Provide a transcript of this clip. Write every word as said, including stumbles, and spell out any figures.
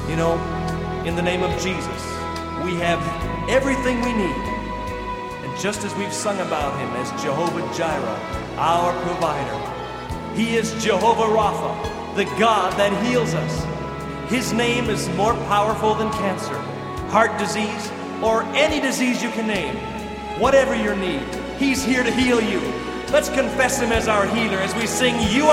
You know, in the name of Jesus, we have everything we need. And just as we've sung about him as Jehovah Jireh, our provider, he is Jehovah Rapha, the God that heals us. His name is more powerful than cancer, heart disease, or any disease you can name. Whatever your need, he's here to heal you. Let's confess him as our healer as we sing, "You are